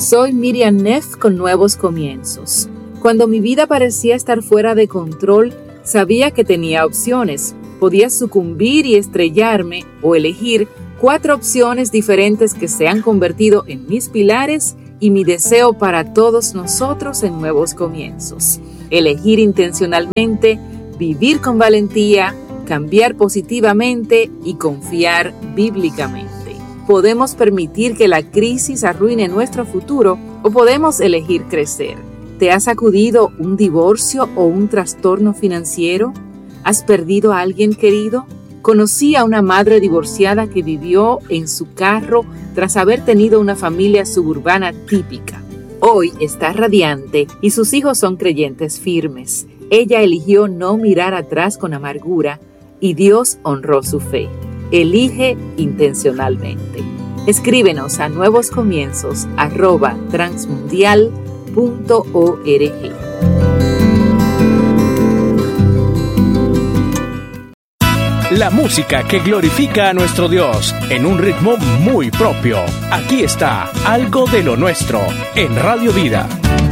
Soy Miriam Neff con Nuevos Comienzos. Cuando mi vida parecía estar fuera de control, sabía que tenía opciones. Podía sucumbir y estrellarme o elegir 4 opciones diferentes que se han convertido en mis pilares y mi deseo para todos nosotros en Nuevos Comienzos. Elegir intencionalmente, vivir con valentía, cambiar positivamente y confiar bíblicamente. Podemos permitir que la crisis arruine nuestro futuro o podemos elegir crecer. ¿Te ha sacudido un divorcio o un trastorno financiero? ¿Has perdido a alguien querido? Conocí a una madre divorciada que vivió en su carro tras haber tenido una familia suburbana típica. Hoy está radiante y sus hijos son creyentes firmes. Ella eligió no mirar atrás con amargura y Dios honró su fe. Elige intencionalmente. Escríbenos a nuevoscomienzos@transmundial.org. La música que glorifica a nuestro Dios en un ritmo muy propio. Aquí está Algo de lo Nuestro en Radio Vida.